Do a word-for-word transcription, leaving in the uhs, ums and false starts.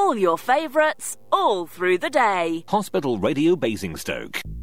All your favourites, all through the day. Hospital Radio Basingstoke.